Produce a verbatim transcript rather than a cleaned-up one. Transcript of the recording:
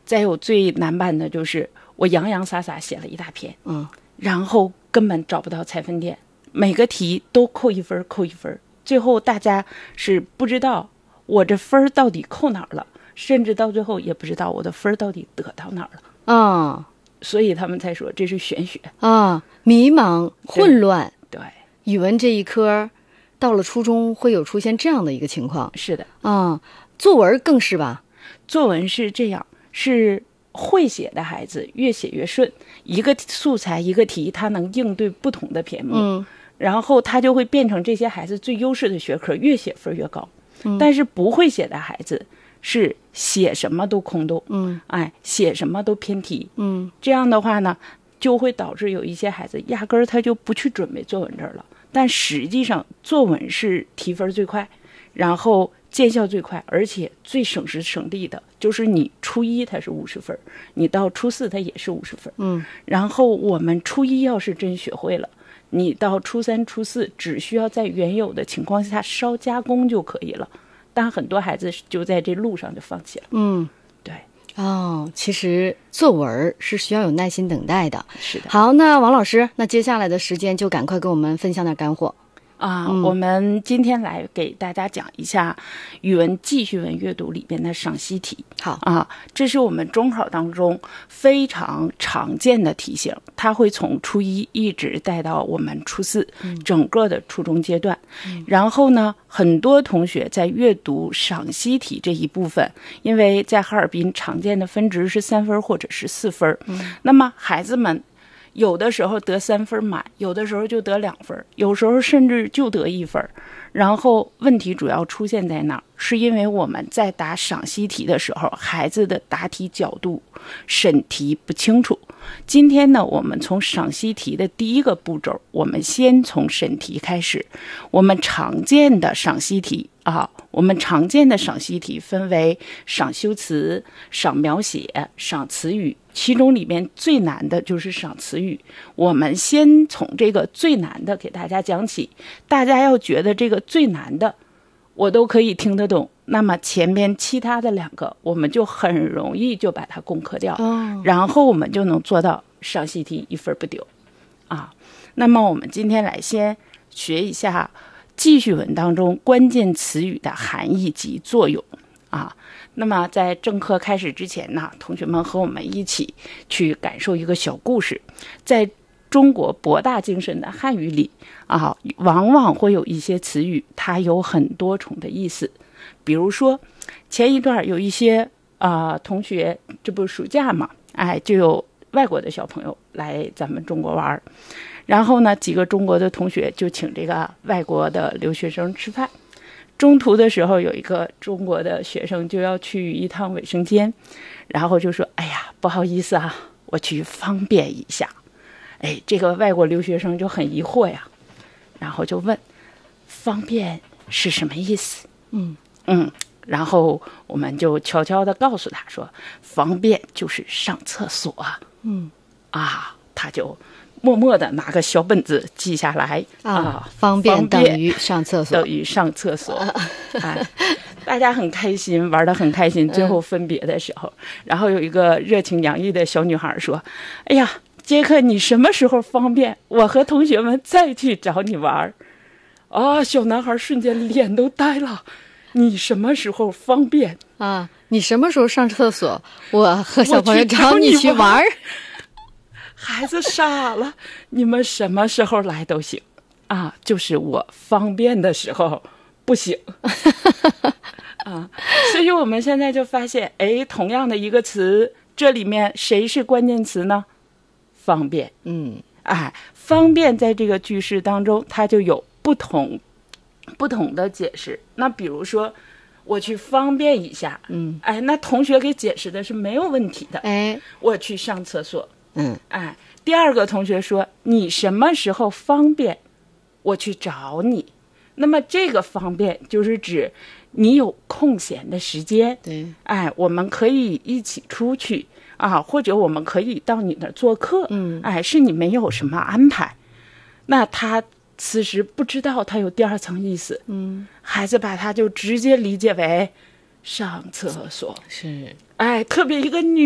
再有最难办的就是我洋洋洒洒写了一大篇， 嗯， 然后根本找不到采分点，每个题都扣一分扣一分，最后大家是不知道我这分到底扣哪儿了，甚至到最后也不知道我的分到底得到哪儿了。 嗯， 所以他们才说这是玄学啊，迷茫混乱。 对， 语文这一科到了初中会有出现这样的一个情况。 是的啊，作文更是吧？ 作文是这样，是会写的孩子越写越顺，一个素材一个题他能应对不同的篇目， 嗯， 然后他就会变成这些孩子最优势的学科，越写分越高。 嗯， 但是不会写的孩子是写什么都空洞， 嗯， 哎，写什么都偏题， 嗯， 这样的话呢，就会导致有一些孩子压根儿他就不去准备作文这儿了。但实际上，作文是提分最快，然后见效最快，而且最省时省力的，就是你初一它是五十分，你到初四它也是五十分， 嗯， 然后我们初一要是真学会了，你到初三、初四只需要在原有的情况下稍加工就可以了。但很多孩子就在这路上就放弃了。 嗯， 对。 哦，其实作文是需要有耐心等待的。 是的。 好，那王老师，那接下来的时间就赶快跟我们分享点干货。 啊、 嗯， 我们今天来给大家讲一下语文记叙文阅读里边的赏析题。 好啊，这是我们中考当中非常常见的题型，它会从初一一直带到我们初四， 嗯、 整个的初中阶段、 嗯。 然后呢，很多同学在阅读赏析题这一部分，因为在哈尔滨常见的分值是三分或者是四分， 嗯、 那么孩子们有的时候得三分满，有的时候就得两分，有时候甚至就得一分。然后问题主要出现在哪儿？是因为我们在答赏析题的时候，孩子的答题角度、审题不清楚。今天呢，我们从赏析题的第一个步骤，我们先从审题开始。我们常见的赏析题啊，我们常见的赏析题分为赏修辞、赏描写、赏词语，其中里面最难的就是赏词语。我们先从这个最难的给大家讲起，大家要觉得这个最难的我都可以听得懂，那么前面其他的两个我们就很容易就把它攻克掉、 哦、 然后我们就能做到赏析题一分不丢啊。那么我们今天来先学一下记叙文当中关键词语的含义及作用啊。那么在正课开始之前呢，同学们和我们一起去感受一个小故事。在中国博大精深的汉语里啊，往往会有一些词语它有很多重的意思。比如说前一段有一些啊、呃、同学，这不是暑假嘛，哎，就有外国的小朋友来咱们中国玩，然后呢几个中国的同学就请这个外国的留学生吃饭。中途的时候有一个中国的学生就要去一趟卫生间，然后就说，哎呀不好意思啊，我去方便一下。哎，这个外国留学生就很疑惑呀，然后就问方便是什么意思。 嗯嗯，然后我们就悄悄地告诉他说，方便就是上厕所。 嗯啊，他就默默地拿个小本子记下来啊， 啊，方便等于上厕所， 等于上厕所。哎，大家很开心，玩得很开心。最后分别的时候、嗯，然后有一个热情洋溢的小女孩说：“哎呀，杰克，你什么时候方便？我和同学们再去找你玩。”啊，小男孩瞬间脸都呆了。你什么时候方便啊？你什么时候上厕所？我和小朋友找你去玩。 孩子傻了，你们什么时候来都行啊，就是我方便的时候不行啊。所以我们现在就发现，哎，同样的一个词，这里面谁是关键词呢？方便。 嗯， 哎，方便在这个句式当中，它就有不同不同的解释。那比如说，我去方便一下， 嗯， 哎，那同学给解释的是没有问题的。 哎， 我去上厕所。 嗯， 哎，第二个同学说你什么时候方便，我去找你。那么这个方便就是指你有空闲的时间， 对， 哎，我们可以一起出去啊，或者我们可以到你那儿做客， 嗯， 哎，是你没有什么安排。那他此时不知道他有第二层意思， 嗯， 孩子把他就直接理解为上厕所， 是， 哎，特别一个女